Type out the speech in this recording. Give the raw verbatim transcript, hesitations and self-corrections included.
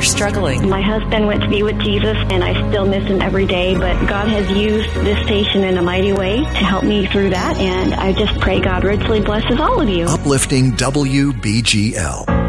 struggling. My husband went to be with Jesus, and I still miss him every day, but God has used this station in a mighty way to help me through that, and I just pray God richly blesses all of you. Uplifting W B G L.